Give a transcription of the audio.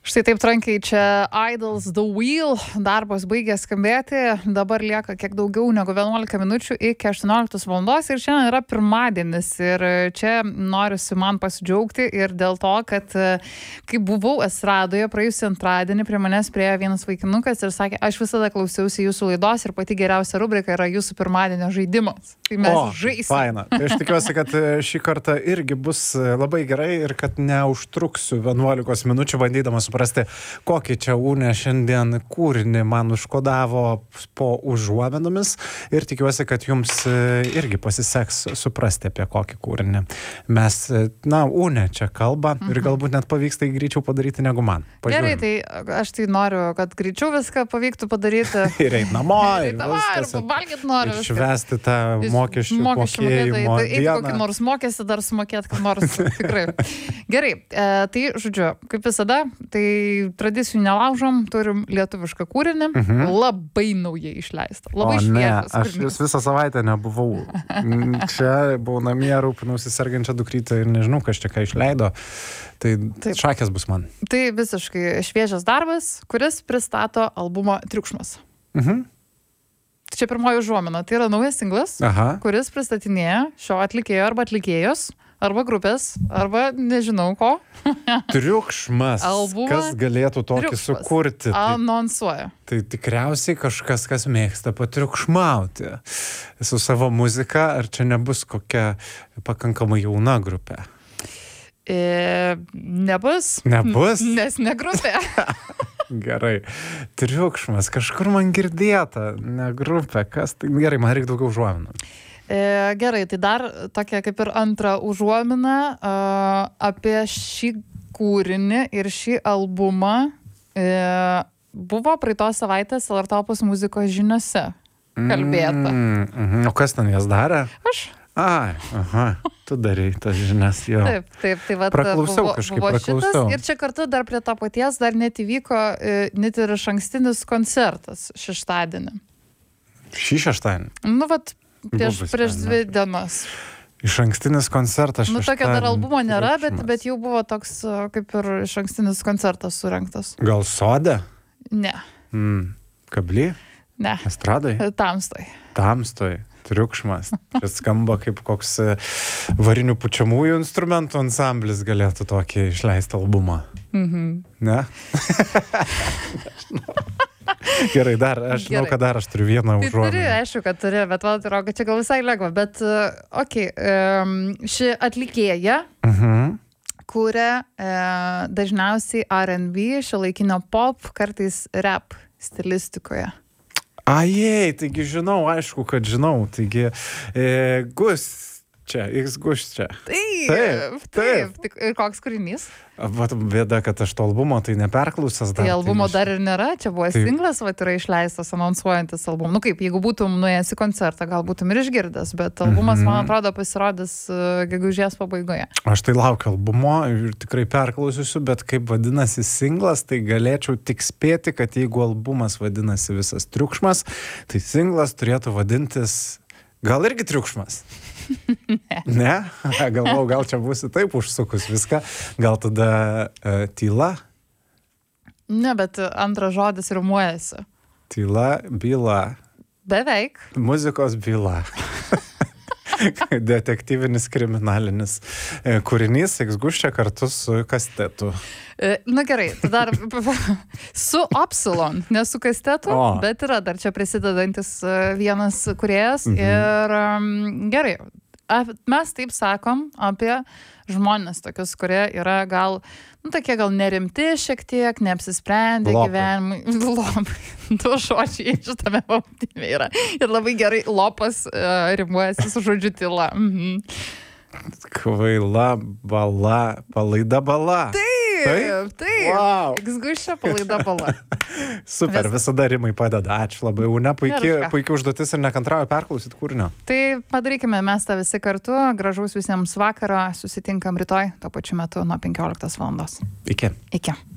Štai taip trankiai čia Idols The Wheel, darbas baigė skambėti, dabar lieka kiek daugiau negu 11 minučių iki 18 valandos ir šiandien yra pirmadienis ir čia norisi man pasidžiaugti ir dėl to, kad kai buvau estradoje praėjusį antradienį, prie manęs priėjo vienas vaikinukas ir sakė, aš visada klausiausi jūsų laidos ir pati geriausia rubrika yra jūsų pirmadienio žaidimas. Tai mes žaisim. Faina. Aš tikiuosi, kad šį kartą irgi bus labai gerai ir kad neužtruksiu 11 minučių bandydamas suprasti, kokį čia Unė šiandien kūrinį man užkodavo po užuomenomis ir tikiuosi, kad jums irgi pasiseks suprasti, apie kokį kūrinį. Mes, Unė čia kalba ir galbūt net pavyks tai greičiau padaryti negu man. Pažiūrim. Gerai, tai aš tai noriu, kad greičiau viską pavyktų padaryti. Ir eit namo, ir viskas. Ir pavalgyt noriu. Ir švęsti tą mokesčių mokėjimo dieną. Kokį nors mokestį dar sumokėti, kad nors tikrai. Gerai, tai žodžiu, kaip visada, tai tradicijų nelaužom, turim lietuvišką kūrinį, labai naujai išleistą. Labai šviežas. Aš vis visą savaitę nebuvau. Čia buvau namie, rūpinausi sergančią dukrytę ir nežinau, kas čia ką išleido. Tai taip. Šakės bus man. Tai visiškai šviežias darbas, kuris pristato albumą Triukšmas. Čia pirmoji užuomina. Tai yra naujas singlas, kuris pristatinėja šio atlikėjo arba atlikėjos, arba grupės, arba nežinau ko. Triukšmas. Kas galėtų tokį Triukšmas sukurti? Anonsuoja. Tai tikriausiai kažkas, kas mėgsta patriukšmauti su savo muzika, ar čia nebus kokia pakankamai jauna grupė? Nebus. Nebus? Nes ne grupė. Gerai. Triukšmas. Kažkur man girdėta, ne grupė. Kas tai? Gerai, man reikia daugiau užuominų. Gerai, tai dar tokia kaip ir antra užuomina apie šį kūrinį ir šį albumą buvo praeitos savaitės LRT Opus muzikos žiniose kalbėta. O kas ten jas darė? Aš. Tu darai tas žinias, jo. Taip, tai vat praklausiau kažkaip, praklausiau. Ir čia kartu dar prie to paties dar net įvyko net ir išankstinis koncertas šeštadienį. Šį šeštadienį? Prieš 2 dienas. Išankstinis koncertas šeštadienį. Tokio dar albumo nėra, bet jau buvo toks kaip ir išankstinis koncertas surengtas. Gal Sode? Ne. Kably? Ne. Estradai? Tamstoj. Triukšmas. Čia skamba kaip koks varinių pučiamųjų instrumentų ansamblis galėtų tokį išleisti albumą. Ne? Gerai, žinau, kad dar aš turiu vieną užuominą. Tai turi, aišku, kad turi, bet man atrodo, kad čia gal visai lengva. Bet, ši atlikėja, kuria dažniausiai R&B, šiuolaikinio pop, kartais rap stilistikoje. Taigi žinau, aišku, kad žinau. Taigi, Gus čia, X Gus čia. Taip. Ir koks kūrinys? Bėda, kad aš to albumo tai neperklausęs dar. Tai albumo dar ir nėra, čia buvo singlas, yra išleistas anonsuojantis album. Kaip, jeigu būtum nuėjęs į koncertą, gal būtum ir išgirdęs, bet albumas, man atrodo, pasirodys gegužės pabaigoje. Aš tai laukiu albumo ir tikrai perklausysiu, bet kaip vadinasi singlas, tai galėčiau tik spėti, kad jeigu albumas vadinasi visas Triukšmas, tai singlas turėtų vadintis gal irgi Triukšmas. Ne? Galvau, gal čia būsi taip užsukus viską. Gal tada tyla? Ne, bet antras žodis rimuojasi. Tyla, byla. Beveik. Muzikos byla. Detektyvinis kriminalinis kūrinys, X Gus čia kartu su kastetu. Na gerai, tai dar su Upsilon, ne su kastetu, bet yra dar čia prisidedantis vienas kūrėjas. Ir gerai, mes taip sakom apie žmonės tokius, kurie yra gal, tokie gal nerimti šiek tiek, neapsisprendę gyvenimui. Lopai. 2 žodžiai šitame pavadinime yra. Ir labai gerai lopas rimuojasi su žodžiu tyla. Kvaila bala, palaida bala. Taip. Wow. X Gus čia palaida bala. Super, visada rimai padeda. Ačiū labai, Une, puikiai užduotis ir nekantrauju perklausyti kūrinio. Tai padarykime mes tą visi kartu. Gražaus visiems vakaro. Susitinkam rytoj, tuo pačiu metu nuo 15 valandos. Iki. Iki.